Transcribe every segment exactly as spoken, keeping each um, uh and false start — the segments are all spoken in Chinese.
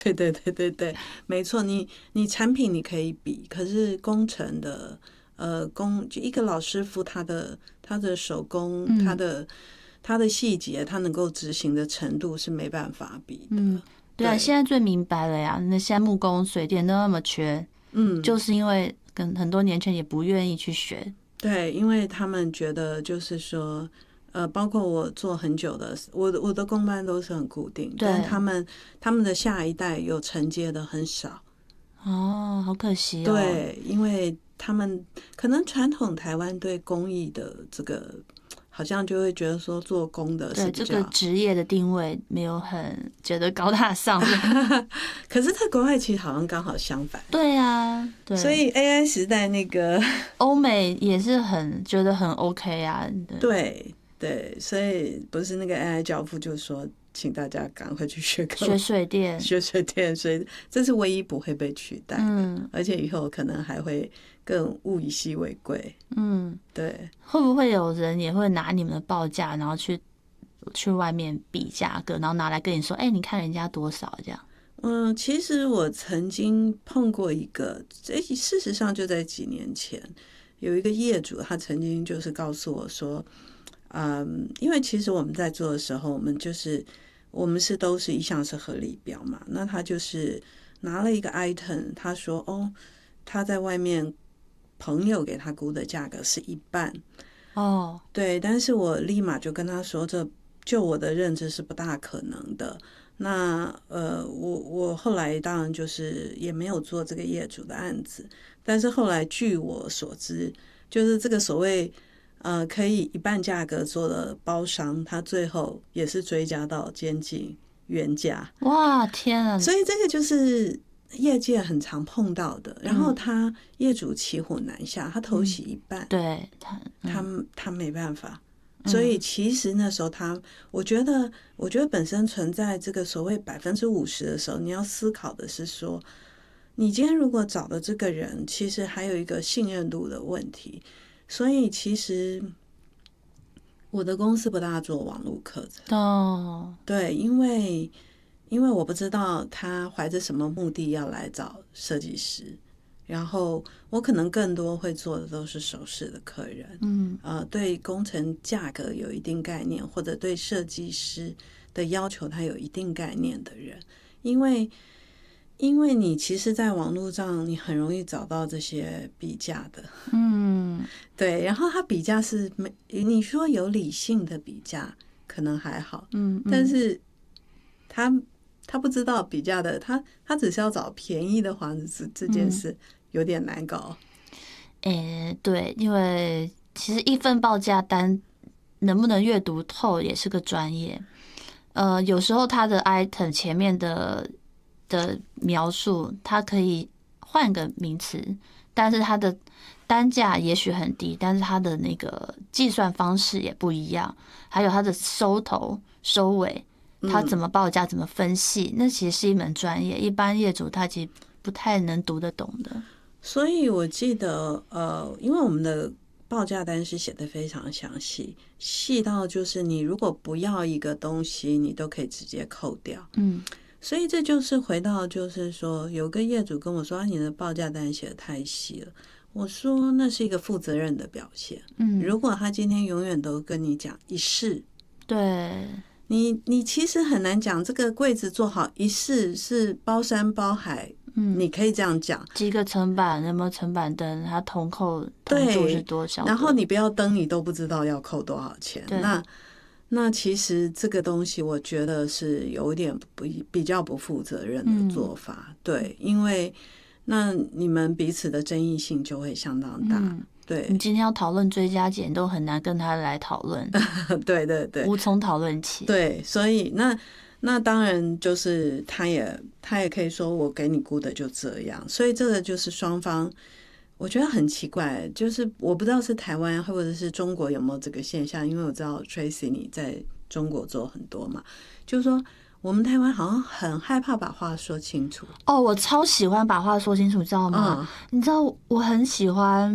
对对对对对，没错，你你产品你可以比，可是工程的呃工就一个老师傅他的他的手工、 嗯、 他的他的细节，他能够执行的程度是没办法比的。 嗯，对啊，现在最明白了呀，那现在木工、水电都那么缺， 嗯， 就是因为跟很多年轻人也不愿意去学。 对，因为他们觉得就是说。呃，包括我做很久的，我的我的工班都是很固定，但他们他们的下一代有承接的很少。 哦，好可惜哦。 对，因为他们可能传统台湾对工艺的这个，好像就会觉得说做工的是对这个职业的定位没有很觉得高大上。 可是在国外其实好像刚好相反。 对啊，对， 所以 A I 时代那个欧美也是很觉得很 OK 啊。 对对，所以不是那个 A I 教父就说，请大家赶快去学学水电， 学水电，所以这是唯一不会被取代的。嗯，而且以后可能还会更物以稀为贵。 嗯， 对。 会不会有人也会拿你们的报价，然后去去外面比价格，然后拿来跟你说，哎、欸，你看人家多少这样？ 嗯，其实我曾经碰过一个，哎，事实上就在几年前，有一个业主，他曾经就是告诉我说。嗯，因为其实我们在做的时候，我们就是我们是都是一项是合理标嘛。那他就是拿了一个 item， 他说哦，他在外面朋友给他估的价格是一半哦， 对，但是我立马就跟他说，这就我的认知是不大可能的。那呃，我我后来当然就是也没有做这个业主的案子，但是后来据我所知，就是这个所谓。呃，可以一半价格做的包商，他最后也是追加到接近原价。 哇，天啊！ 所以这个就是业界很常碰到的。然后他业主骑虎难下，他头洗一半， 嗯、对他、嗯、他他没办法。所以其实那时候他，我觉得，我觉得本身存在这个所谓百分之五十的时候，你要思考的是说，你今天如果找的这个人，其实还有一个信任度的问题。所以其实我的公司不大做网络课程哦， 对，因为因为我不知道他怀着什么目的要来找设计师，然后我可能更多会做的都是首饰的客人，嗯，呃，对工程价格有一定概念，或者对设计师的要求他有一定概念的人，因为。因为你其实在网络上你很容易找到这些比价的，嗯，对，然后他比价是没你说有理性的比价可能还好，嗯，但是他他不知道比价的，他他只是要找便宜的话，这这件事有点难搞。 诶、欸，对，因为其实一份报价单能不能阅读透也是个专业，呃，有时候他的 item 前面的。的描述，它可以换个名词，但是它的单价也许很低，但是它的那个计算方式也不一样，还有它的收头收尾，它怎么报价，怎么分析，那其实是一门专业，一般业主他其实不太能读得懂的。 所以我记得，呃，因为我们的报价单是写得非常详细，细到就是你如果不要一个东西，你都可以直接扣掉。嗯。所以这就是回到，就是说，有个业主跟我说，啊，你的报价单写得太细了。我说那是一个负责任的表现。嗯，如果他今天永远都跟你讲一试， 对， 你你其实很难讲这个柜子做好一试是包山包海。嗯，你可以这样讲， 几个层板，有没有层板灯，它铜扣铜度是多少？ 然后你不要灯，你都不知道要扣多少钱。那那其实这个东西，我觉得是有点不比较不负责任的做法，嗯、对，因为那你们彼此的争议性就会相当大。嗯、对， 你今天要讨论追加减，都很难跟他来讨论。 对对对， 无从讨论起。 对，所以那那当然就是他也他也可以说我给你估的就这样，所以这个就是双方。我觉得很奇怪，就是我不知道是台湾或者是中国有没有这个现象，因为我知道 Tracy 你在中国做很多嘛，就是说我们台湾好像很害怕把话说清楚。 哦，我超喜欢把话说清楚，知道吗？嗯、你知道我很喜欢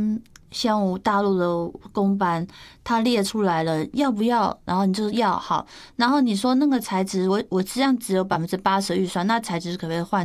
像我大陆的公班，他列出来了要不要，然后你就要好，然后你说那个材质，我我这样只有百分之八十预算，那材质可不可以换